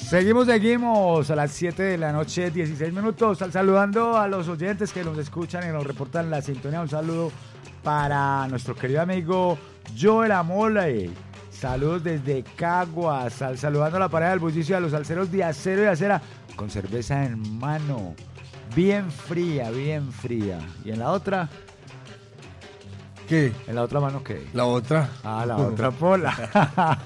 Seguimos a las 7 de la noche, 16 minutos. Saludando a los oyentes que nos escuchan y nos reportan la sintonía. Un saludo para nuestro querido amigo Joel Amole. Saludos desde Caguas. Saludando a la pareja del bullicio, a los salseros de Acero y Acera, con cerveza en mano. Bien fría, bien fría. ¿Y en la otra? ¿Qué? ¿En la otra mano qué? La otra. Ah, la otra pola.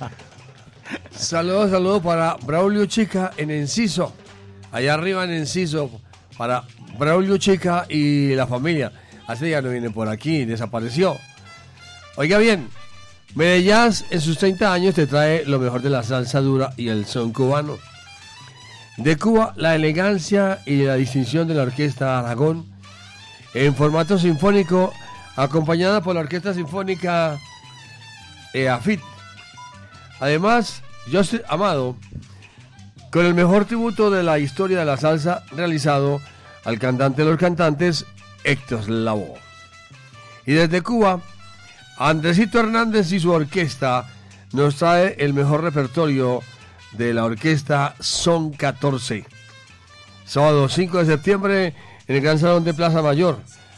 Saludos para Braulio Chica en Enciso. Allá arriba en Enciso, para Braulio Chica y la familia. Hace ya no viene por aquí, desapareció. Oiga bien, Medellín en sus 30 años te trae lo mejor de la salsa dura y el son cubano. De Cuba, la elegancia y la distinción de la Orquesta Aragón en formato sinfónico, acompañada por la Orquesta Sinfónica EAFIT. Además, José Amado, con el mejor tributo de la historia de la salsa realizado al cantante de los cantantes, Héctor Lavoe. Y desde Cuba, Andresito Hernández y su orquesta nos trae el mejor repertorio de la orquesta Son 14. Sábado 5 de septiembre en el Gran Salón de Plaza Mayor.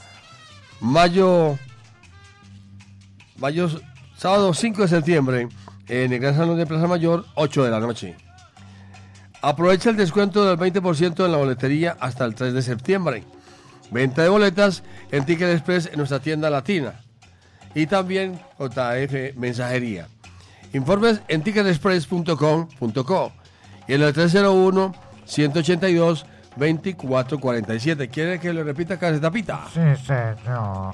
Sábado 5 de septiembre en el Gran Salón de Plaza Mayor, 8 de la noche. Aprovecha el descuento del 20% en la boletería hasta el 3 de septiembre. Venta de boletas en Ticket Express en nuestra tienda latina. Y también JF Mensajería. Informes en ticketexpress.com.co y en el 301-182-2447. ¿Quiere que le repita, Casetapita? Sí, señor.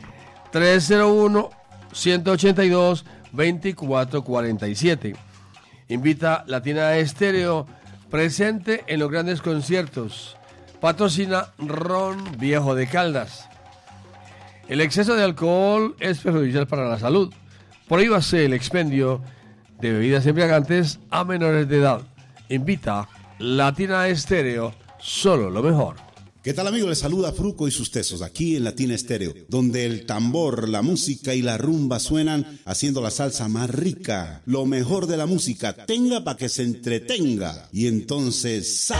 301-182-2447. Invita Latina Estéreo, presente en los grandes conciertos. Patrocina Ron Viejo de Caldas. El exceso de alcohol es perjudicial para la salud. Prohíbase el expendio de bebidas embriagantes a menores de edad. Invita Latina Estéreo, solo lo mejor. ¿Qué tal, amigo? Les saluda Fruco y sus tesos aquí en Latina Estéreo, donde el tambor, la música y la rumba suenan haciendo la salsa más rica. Lo mejor de la música, tenga para que se entretenga. Y entonces